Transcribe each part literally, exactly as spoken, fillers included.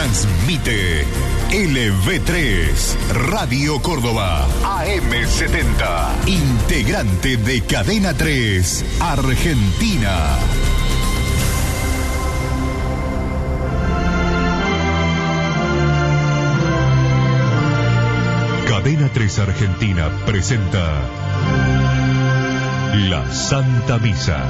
Transmite L V tres, Radio Córdoba, A M setenta, integrante de Cadena tres, Argentina. Cadena tres Argentina presenta La Santa Misa.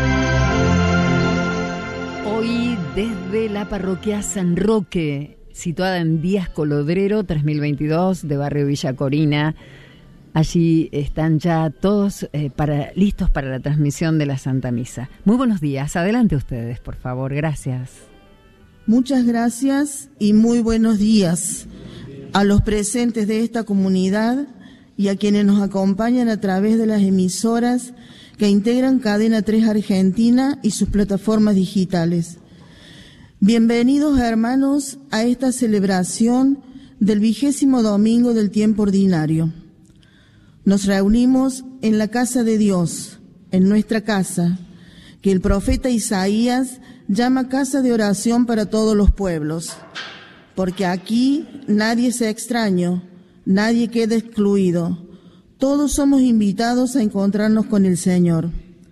Hoy desde la parroquia San Roque, situada en Díaz Colodrero, tres mil veintidós, de barrio Villa Corina. Allí están ya todos eh, para, listos para la transmisión de la Santa Misa. Muy buenos días, adelante ustedes, por favor, gracias. Muchas gracias y muy buenos días a los presentes de esta comunidad y a quienes nos acompañan a través de las emisoras que integran Cadena tres Argentina y sus plataformas digitales. Bienvenidos, hermanos, a esta celebración del vigésimo domingo del tiempo ordinario. Nos reunimos en la casa de Dios, en nuestra casa, que el profeta Isaías llama casa de oración para todos los pueblos, porque aquí nadie sea extraño, nadie queda excluido. Todos somos invitados a encontrarnos con el Señor.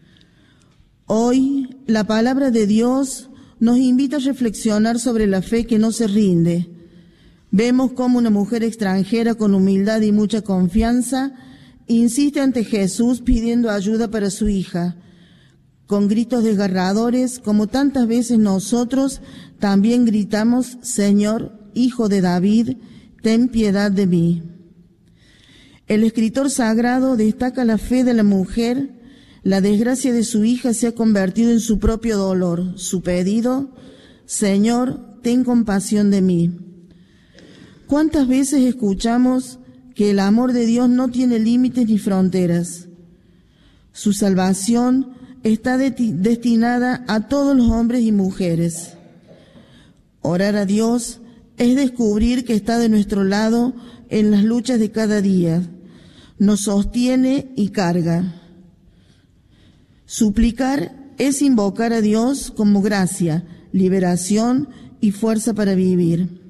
Hoy, la palabra de Dios nos invita a reflexionar sobre la fe que no se rinde. Vemos cómo una mujer extranjera con humildad y mucha confianza insiste ante Jesús pidiendo ayuda para su hija, con gritos desgarradores, como tantas veces nosotros también gritamos: Señor, Hijo de David, ten piedad de mí. El escritor sagrado destaca la fe de la mujer. La desgracia de su hija se ha convertido en su propio dolor. Su pedido: Señor, ten compasión de mí. ¿Cuántas veces escuchamos que el amor de Dios no tiene límites ni fronteras? Su salvación está de- destinada a todos los hombres y mujeres. Orar a Dios es descubrir que está de nuestro lado en las luchas de cada día. Nos sostiene y carga. Suplicar es invocar a Dios como gracia, liberación y fuerza para vivir.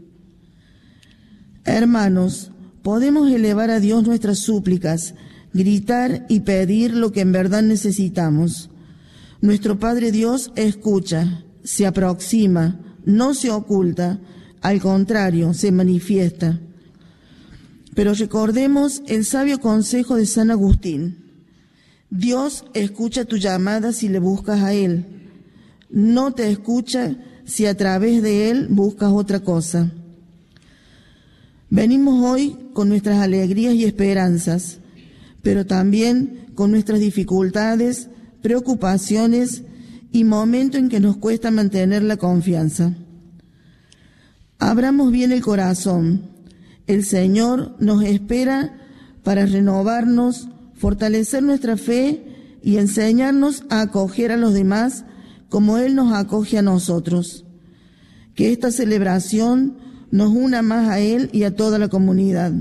Hermanos, podemos elevar a Dios nuestras súplicas, gritar y pedir lo que en verdad necesitamos. Nuestro Padre Dios escucha, se aproxima, no se oculta, al contrario, se manifiesta. Pero recordemos el sabio consejo de San Agustín. Dios escucha tu llamada si le buscas a Él. No te escucha si a través de Él buscas otra cosa. Venimos hoy con nuestras alegrías y esperanzas, pero también con nuestras dificultades, preocupaciones y momentos en que nos cuesta mantener la confianza. Abramos bien el corazón. El Señor nos espera para renovarnos, fortalecer nuestra fe y enseñarnos a acoger a los demás como Él nos acoge a nosotros. Que esta celebración nos una más a Él y a toda la comunidad.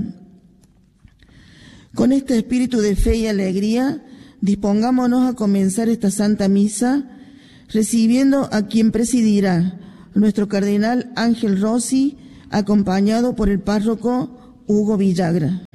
Con este espíritu de fe y alegría, dispongámonos a comenzar esta Santa Misa, recibiendo a quien presidirá, nuestro cardenal Ángel Rossi, acompañado por el párroco Hugo Villagra.